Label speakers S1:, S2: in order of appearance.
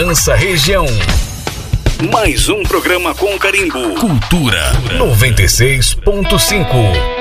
S1: França Região. Mais um programa com carimbo. Cultura 96.5.